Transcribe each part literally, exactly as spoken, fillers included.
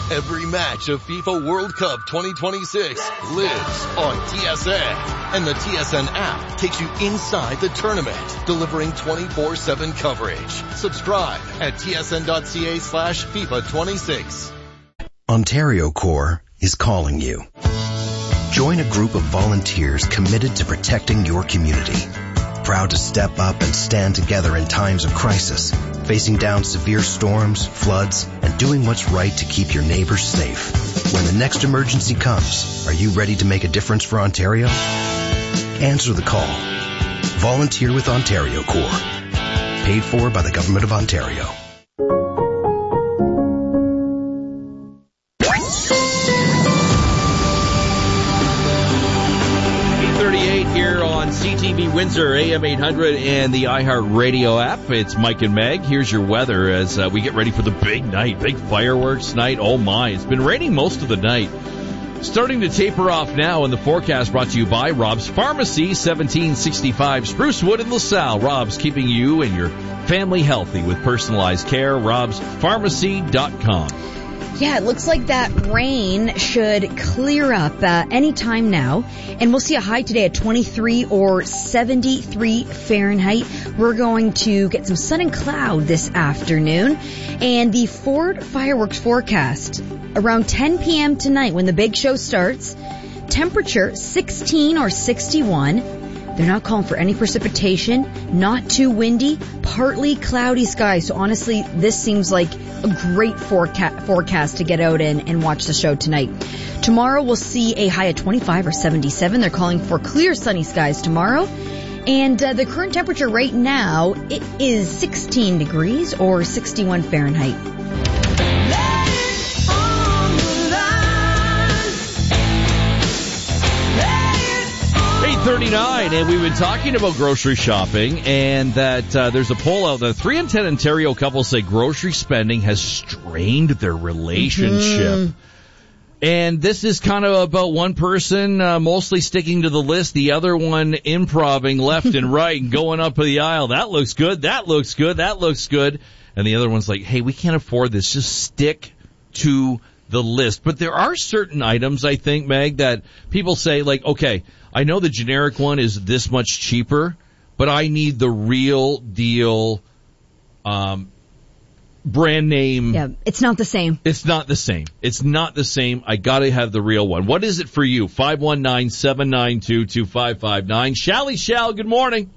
Every match of FIFA World Cup twenty twenty-six lives on T S N. And the T S N app takes you inside the tournament, delivering twenty-four seven coverage. Subscribe at tsn.ca slash FIFA 26. Ontario Corps is calling you. Join a group of volunteers committed to protecting your community. Proud to step up and stand together in times of crisis, facing down severe storms, floods, and doing what's right to keep your neighbors safe. When the next emergency comes, are you ready to make a difference for Ontario? Answer the call. Volunteer with Ontario Corps. Paid for by the Government of Ontario. Here on C T V Windsor, A M eight hundred, and the iHeartRadio app. It's Mike and Meg. Here's your weather as uh, we get ready for the big night, big fireworks night. Oh, my. It's been raining most of the night. Starting to taper off now, and the forecast brought to you by Rob's Pharmacy, seventeen sixty-five Sprucewood in LaSalle. Rob's keeping you and your family healthy with personalized care. robs pharmacy dot com. Yeah, it looks like that rain should clear up uh, any time now. And we'll see a high today at twenty-three or seventy-three Fahrenheit. We're going to get some sun and cloud this afternoon. And the Ford fireworks forecast around ten p.m. tonight when the big show starts. Temperature sixteen or sixty-one. They're not calling for any precipitation, not too windy, partly cloudy skies. So honestly, this seems like a great foreca- forecast to get out and, and watch the show tonight. Tomorrow we'll see a high of twenty-five or seventy-seven. They're calling for clear sunny skies tomorrow. And uh, the current temperature right now, it is sixteen degrees or sixty-one Fahrenheit. thirty-nine, and we've been talking about grocery shopping, and that uh, there's a poll out there. Three in ten Ontario couples say grocery spending has strained their relationship. Mm-hmm. And this is kind of about one person uh, mostly sticking to the list, the other one improvising left and right and going up the aisle. That looks good, that looks good, that looks good. And the other one's like, hey, we can't afford this. Just stick to the list. But there are certain items, I think, Meg, that people say, like, okay, I know the generic one is this much cheaper, but I need the real deal um, brand name. Yeah, it's not the same. It's not the same. It's not the same. I got to have the real one. What is it for you? five one nine, seven nine two, two five five nine. Shally Shall, good morning.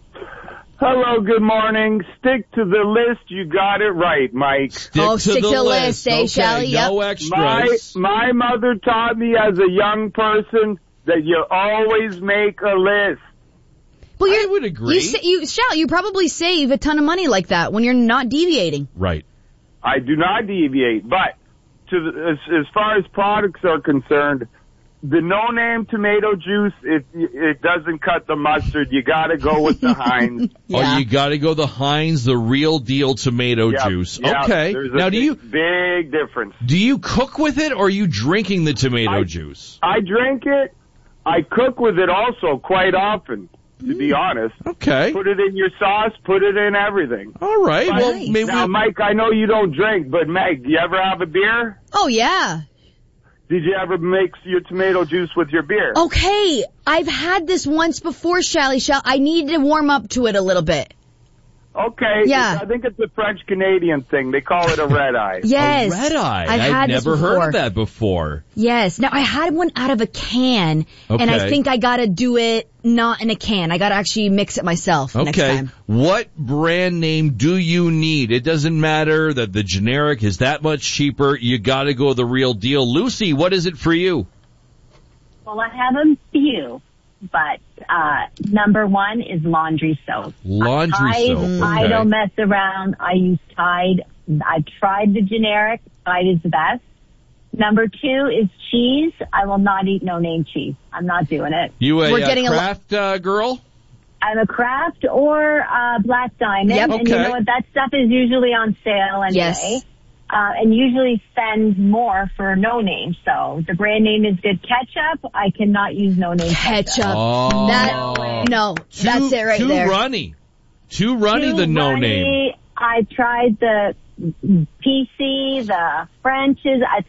Hello, good morning. Stick to the list. You got it right, Mike. Stick oh, to stick the to the list, list, eh, okay, Shally? No yep. extras. My, my mother taught me as a young person that you always make a list. Well, I would agree. You, say, you shall. You probably save a ton of money like that when you're not deviating. Right. I do not deviate, but to the, as, as far as products are concerned, the no-name tomato juice, it it doesn't cut the mustard. You got to go with the Heinz. Yeah. Oh, you got to go the Heinz, the real deal tomato yep, juice. Yep. Okay. There's a now, do big, you big difference? Do you cook with it, or are you drinking the tomato I, juice? I drink it. I cook with it also quite often, to be honest. Okay. Put it in your sauce, put it in everything. All right. But, well, maybe now, we'll... Mike, I know you don't drink, but Meg, do you ever have a beer? Oh, yeah. Did you ever mix your tomato juice with your beer? Okay. I've had this once before, Shally Shall. I need to warm up to it a little bit. Okay. Yeah. I think it's a French-Canadian thing. They call it a red eye. Yes. A red eye. I've, I've had never this heard before. of that before. Yes. Now, I had one out of a can, okay. and I think I got to do it not in a can. I got to actually mix it myself okay. next time. What brand name do you need? It doesn't matter that the generic is that much cheaper. You got to go the real deal. Lucy, what is it for you? Well, I have a few. But uh number one is laundry soap. Laundry I, soap. Okay. I don't mess around. I use Tide. I've tried the generic. Tide is the best. Number two is cheese. I will not eat no-name cheese. I'm not doing it. You a We're uh, getting a Kraft uh, girl? I'm a Kraft or uh, Black Diamond. Yep. And you Okay. know what? That stuff is usually on sale anyway. Yes. Uh, and usually spend more for no name. So the brand name is good. Ketchup, I cannot use no name ketchup. Ketchup. Oh. That, no, Too, that's it right too there. Too runny. Too runny, Too the no runny. name. I tried the P C, the French's. It's